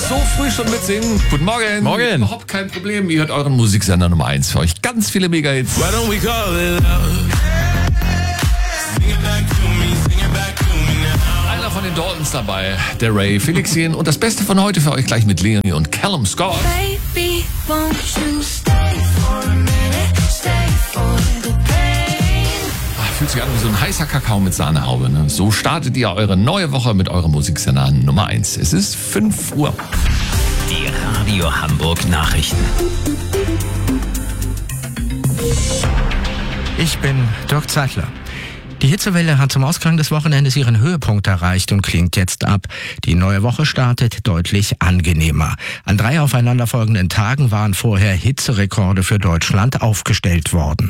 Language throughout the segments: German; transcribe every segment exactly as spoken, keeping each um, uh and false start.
So früh schon mitsingen. Guten Morgen. Morgen. Überhaupt kein Problem. Ihr hört euren Musiksender Nummer eins für euch. Ganz viele Mega-Hits. Why don't we call it love? Einer von den Daltons dabei. Der Ray, Felixien und das Beste von heute für euch gleich mit Leonie und Callum Scott. Baby, won't you stay for a minute? Stay for the pain. Ach, fühlt sich an wie so ein heißer Kakao mit Sahnehaube. Ne? So startet ihr eure neue Woche mit eurem Musiksender Nummer eins. Es ist fünf Uhr. Die Radio Hamburg Nachrichten. Ich bin Dirk Zeitler. Die Hitzewelle hat zum Ausklang des Wochenendes ihren Höhepunkt erreicht und klingt jetzt ab. Die neue Woche startet deutlich angenehmer. An drei aufeinanderfolgenden Tagen waren vorher Hitzerekorde für Deutschland aufgestellt worden.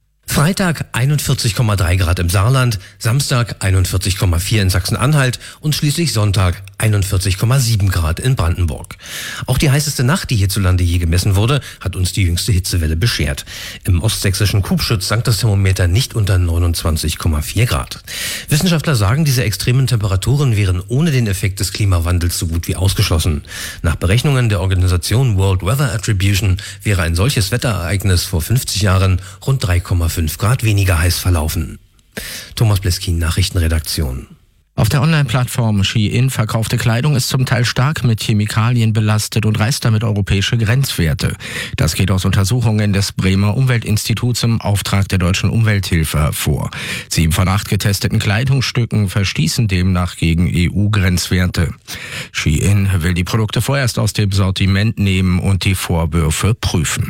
Freitag einundvierzig Komma drei Grad im Saarland, Samstag einundvierzig Komma vier in Sachsen-Anhalt und schließlich Sonntag einundvierzig Komma sieben Grad in Brandenburg. Auch die heißeste Nacht, die hierzulande je gemessen wurde, hat uns die jüngste Hitzewelle beschert. Im ostsächsischen Kubschütz sank das Thermometer nicht unter neunundzwanzig Komma vier Grad. Wissenschaftler sagen, diese extremen Temperaturen wären ohne den Effekt des Klimawandels so gut wie ausgeschlossen. Nach Berechnungen der Organisation World Weather Attribution wäre ein solches Wetterereignis vor fünfzig Jahren rund drei Komma fünf Grad weniger heiß verlaufen. Thomas Bleskin, Nachrichtenredaktion. Auf der Online-Plattform Shein verkaufte Kleidung ist zum Teil stark mit Chemikalien belastet und reißt damit europäische Grenzwerte. Das geht aus Untersuchungen des Bremer Umweltinstituts im Auftrag der Deutschen Umwelthilfe hervor. Sieben von acht getesteten Kleidungsstücken verstießen demnach gegen E U-Grenzwerte. Shein will die Produkte vorerst aus dem Sortiment nehmen und die Vorwürfe prüfen.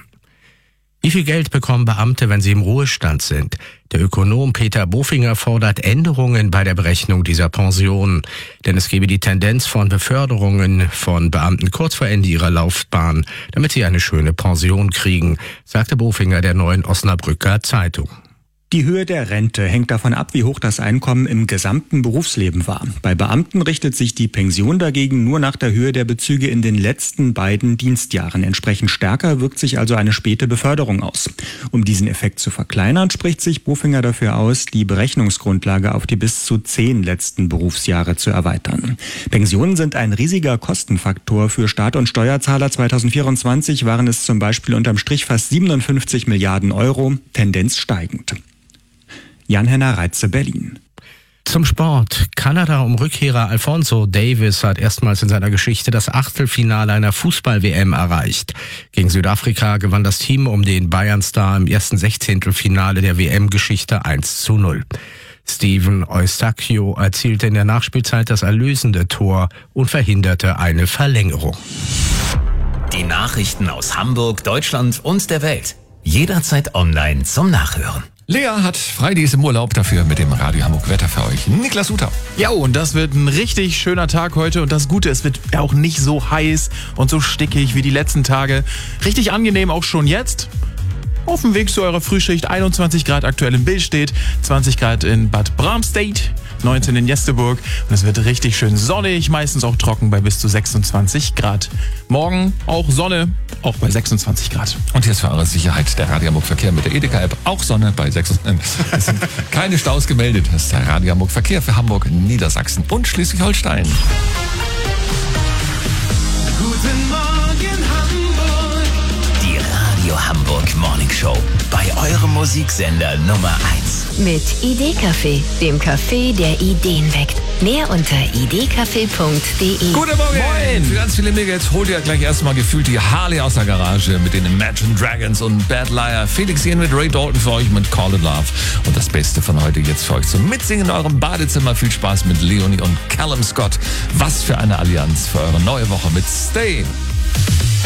Wie viel Geld bekommen Beamte, wenn sie im Ruhestand sind? Der Ökonom Peter Bofinger fordert Änderungen bei der Berechnung dieser Pensionen. Denn es gebe die Tendenz von Beförderungen von Beamten kurz vor Ende ihrer Laufbahn, damit sie eine schöne Pension kriegen, sagte Bofinger der Neuen Osnabrücker Zeitung. Die Höhe der Rente hängt davon ab, wie hoch das Einkommen im gesamten Berufsleben war. Bei Beamten richtet sich die Pension dagegen nur nach der Höhe der Bezüge in den letzten beiden Dienstjahren. Entsprechend stärker wirkt sich also eine späte Beförderung aus. Um diesen Effekt zu verkleinern, spricht sich Bofinger dafür aus, die Berechnungsgrundlage auf die bis zu zehn letzten Berufsjahre zu erweitern. Pensionen sind ein riesiger Kostenfaktor für Staat und Steuerzahler. zweitausendvierundzwanzig waren es zum Beispiel unterm Strich fast siebenundfünfzig Milliarden Euro, Tendenz steigend. Jan-Henner Reitze, Berlin. Zum Sport. Kanada um Rückkehrer Alphonso Davies hat erstmals in seiner Geschichte das Achtelfinale einer Fußball-W M erreicht. Gegen Südafrika gewann das Team um den Bayern-Star im ersten Sechzehntelfinale der W M-Geschichte eins zu null. Steven Eustakio erzielte in der Nachspielzeit das erlösende Tor und verhinderte eine Verlängerung. Die Nachrichten aus Hamburg, Deutschland und der Welt. Jederzeit online zum Nachhören. Lea hat frei, die ist im Urlaub, dafür mit dem Radio Hamburg Wetter für euch. Niklas Uter. Ja, und das wird ein richtig schöner Tag heute. Und das Gute, es wird auch nicht so heiß und so stickig wie die letzten Tage. Richtig angenehm auch schon jetzt. Auf dem Weg zu eurer Frühschicht, einundzwanzig Grad aktuell in Billstedt, zwanzig Grad in Bad Bramstedt, neunzehn in Jesteburg. Und es wird richtig schön sonnig, meistens auch trocken bei bis zu sechsundzwanzig Grad. Morgen auch Sonne, auch bei sechsundzwanzig Grad. Und hier ist für eure Sicherheit der Radio Hamburg Verkehr mit der Edeka-App. Auch Sonne bei sechsundzwanzig. Es sind keine Staus gemeldet. Das ist der Radio Hamburg Verkehr für Hamburg, Niedersachsen und Schleswig-Holstein. Guten Morgen, Hamburg. Die Radio Hamburg Morning Show. Bei eurem Musiksender Nummer eins. Mit Idee-Café, dem Café, der Ideen weckt. Mehr unter idee-café punkt de. Guten Morgen! Moin! Für ganz viele Mega-Hits holt ihr gleich erstmal gefühlt die Harley aus der Garage mit den Imagine Dragons und Bad Liar. Felixien mit Ray Dalton für euch mit Call It Love. Und das Beste von heute jetzt für euch zum Mitsingen in eurem Badezimmer. Viel Spaß mit Leonie und Callum Scott. Was für eine Allianz für eure neue Woche mit Stay.